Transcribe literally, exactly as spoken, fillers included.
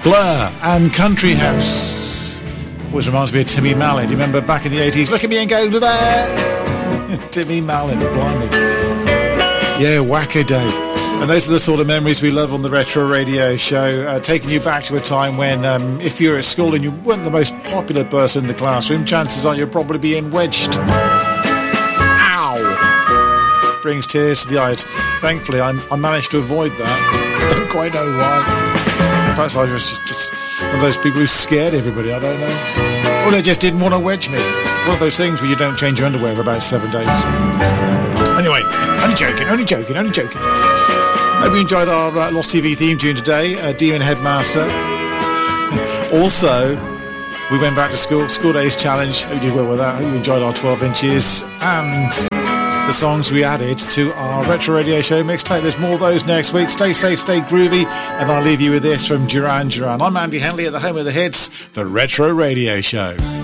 Blur and Country House. Always reminds me of Timmy Mallett. You remember back in the eighties? Look at me and go there. Timmy Mallett, blimey. Yeah, whack-a-day. And those are the sort of memories we love on the Retro Radio Show, uh, taking you back to a time when um, if you're at school and you weren't the most popular person in the classroom, chances are you'll probably be in wedged. Ow! Brings tears to the eyes. Thankfully, I, I managed to avoid that. Don't quite know why. Perhaps I was just one of those people who scared everybody, I don't know. Or they just didn't want to wedge me. One of those things where you don't change your underwear for about seven days. Anyway, only joking, only joking, only joking. Hope you enjoyed our uh, Lost T V theme tune today, uh, Demon Headmaster. Also, we went back to school, School Days Challenge. Hope you did well with that. Hope you enjoyed our twelve inches and the songs we added to our Retro Radio Show mixtape. There's more of those next week. Stay safe, stay groovy, and I'll leave you with this from Duran Duran. I'm Andy Henley at the home of the hits, the Retro Radio Show.